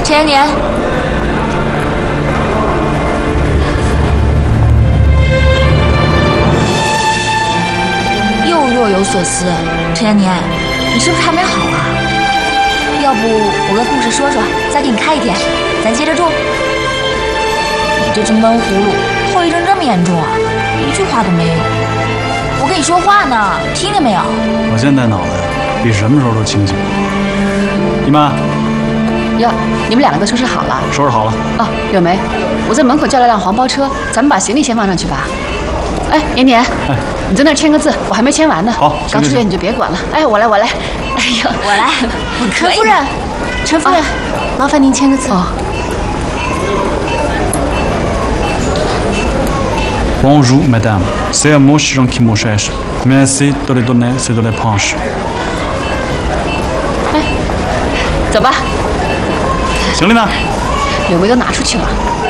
陈延年，又若有所思。陈延年，你是不是还没好啊？要不我跟护士说说，再给你开一天，咱接着住。你这只闷葫芦，后遗症这么严重啊？一句话都没有。我跟你说话呢，听见没有？ 我现在脑袋比什么时候都清醒。姨妈， 哟，你们两个都收拾好了？ 收拾好了。 哦，柳梅，我在门口叫了辆黄包车，咱们把行李先放上去吧。哎，年年，你在那儿签个字，我还没签完呢。 好， 刚出院你就别管了。哎，我来。哎呦， 我来，我可以。陈夫人，陈夫人，麻烦您签个字。 哦。 Bonjour, madame. C'est moi qui me cherche. Merci de les donner, c'est de les prendre. 哎，走吧。 行李呢？ 柳梅都拿出去了。